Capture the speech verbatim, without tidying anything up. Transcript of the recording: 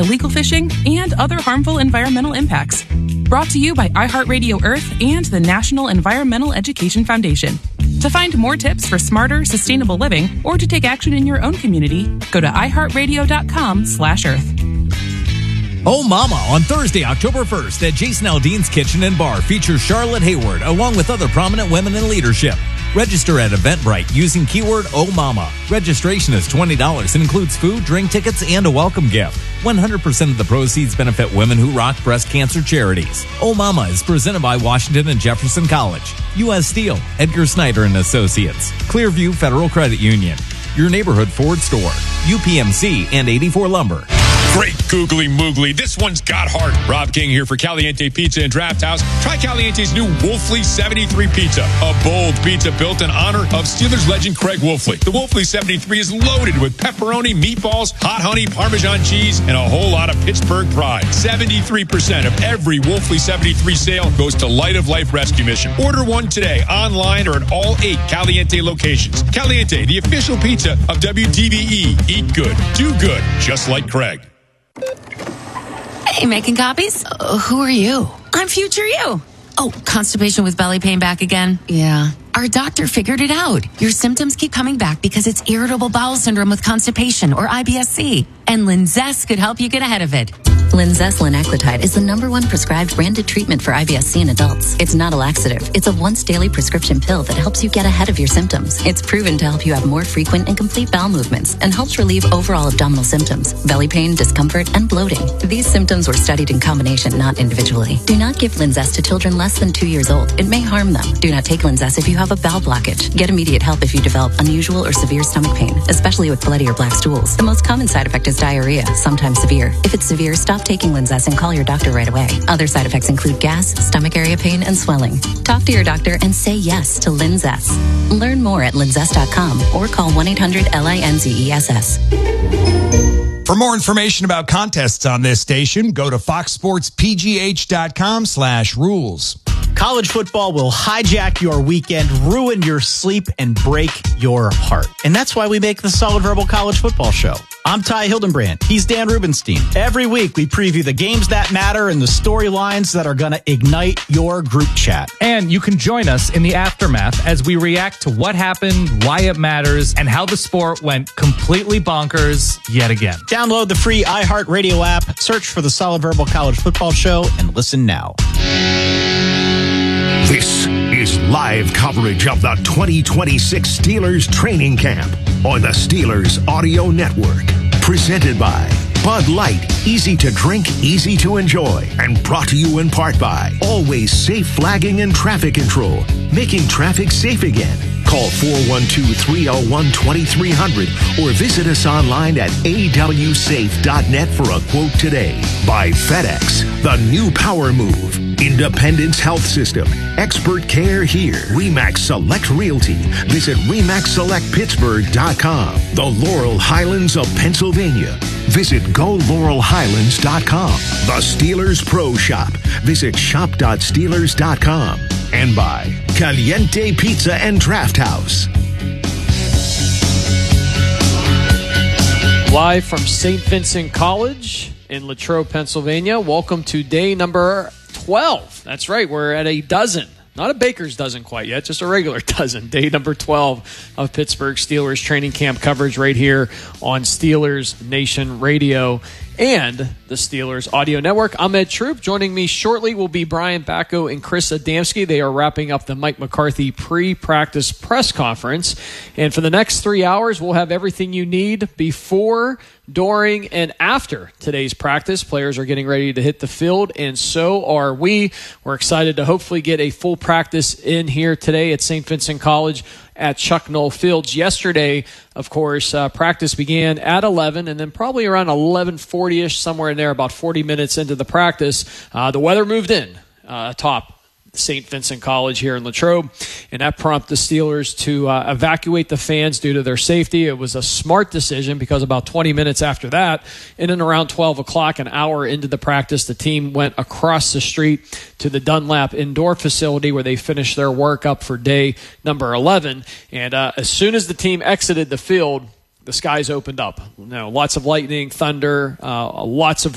illegal fishing, and other harmful environmental impacts. Brought to you by iHeartRadio Earth and the National Environmental Education Foundation. To find more tips for smarter, sustainable living, or to take action in your own community, go to iHeartRadio.com slash Earth. Oh Mama on Thursday, October first at Jason Aldean's Kitchen and Bar features Charlotte Hayward along with other prominent women in leadership. Register at Eventbrite using keyword Oh Mama. Registration is twenty dollars and includes food, drink tickets, and a welcome gift. one hundred percent of the proceeds benefit Women Who Rock breast cancer charities. Oh Mama is presented by Washington and Jefferson College, U S Steel, Edgar Snyder and Associates, Clearview Federal Credit Union, your neighborhood Ford store, U P M C, and eighty-four Lumber. Great googly moogly. This one's got heart. Rob King here for Caliente Pizza and Draft House. Try Caliente's new Wolfley seventy-three Pizza, a bold pizza built in honor of Steelers legend Craig Wolfley. The Wolfley seventy-three is loaded with pepperoni, meatballs, hot honey, Parmesan cheese, and a whole lot of Pittsburgh pride. seventy-three percent of every Wolfley seventy-three sale goes to Light of Life Rescue Mission. Order one today, online or at all eight Caliente locations. Caliente, the official pizza of W D V E. Eat good, do good, just like Craig. Hey, making copies? Uh, who are you? I'm future you. Oh, constipation with belly pain back again? Yeah. Our doctor figured it out. Your symptoms keep coming back because it's irritable bowel syndrome with constipation, or I B S C. And Linzess could help you get ahead of it. Linzess linaclotide is the number one prescribed branded treatment for I B S C in adults. It's not a laxative. It's a once daily prescription pill that helps you get ahead of your symptoms. It's proven to help you have more frequent and complete bowel movements and helps relieve overall abdominal symptoms, belly pain, discomfort, and bloating. These symptoms were studied in combination, not individually. Do not give Linzess to children less than two years old. It may harm them. Do not take Linzess if you have a bowel blockage. Get immediate help if you develop unusual or severe stomach pain, especially with bloody or black stools. The most common side effect is diarrhea, sometimes severe. If it's severe, stop taking Linzess and call your doctor right away. Other side effects include gas, stomach area pain, and swelling. Talk to your doctor and say yes to Linzess. Learn more at linzess dot com or call one eight hundred L I N Z E S S. For more information about contests on this station, go to fox sports p g h dot com slash rules. College football will hijack your weekend, ruin your sleep, and break your heart. And that's why we make the Solid Verbal College Football Show. I'm Ty Hildenbrand. He's Dan Rubenstein. Every week, we preview the games that matter and the storylines that are going to ignite your group chat. And you can join us in the aftermath as we react to what happened, why it matters, and how the sport went completely bonkers yet again. Download the free iHeartRadio app, search for the Solid Verbal College Football Show, and listen now. This is live coverage of the twenty twenty-six Steelers training camp on the Steelers Audio Network. Presented by Bud Light, easy to drink, easy to enjoy. And brought to you in part by Always Safe Flagging and Traffic Control, making traffic safe again. Call four one two, three oh one, two three hundred or visit us online at a w safe dot net for a quote today. By FedEx, the new power move. Independence Health System. Expert care here. RE/MAX Select Realty. Visit remax select pittsburgh dot com. The Laurel Highlands of Pennsylvania. Visit go laurel highlands dot com. The Steelers Pro Shop. Visit shop dot steelers dot com. And by Caliente Pizza and Draft House. Live from Saint Vincent College in Latrobe, Pennsylvania. Welcome to day number twelve. That's right, we're at a dozen. Not a baker's dozen quite yet, just a regular dozen. Day number twelve of Pittsburgh Steelers training camp coverage right here on Steelers Nation Radio and the Steelers Audio Network. I'm Ed Troop. Joining me shortly will be Brian Bacco and Chris Adamski. They are wrapping up the Mike McCarthy pre-practice press conference. And for the next three hours, we'll have everything you need before, during, and after today's practice. Players are getting ready to hit the field, and so are we. We're excited to hopefully get a full practice in here today at Saint Vincent College at Chuck Noll Fields. Yesterday, of course, uh, practice began at eleven, and then probably around eleven forty-ish, somewhere in there, about forty minutes into the practice, uh, the weather moved in uh, atop Saint Vincent College here in Latrobe, and that prompted the Steelers to uh, evacuate the fans due to their safety. It was a smart decision because about twenty minutes after that, and then around twelve o'clock, an hour into the practice, the team went across the street to the Dunlap indoor facility where they finished their work up for day number eleven. And uh, as soon as the team exited the field, the skies opened up. You know, lots of lightning, thunder, uh, lots of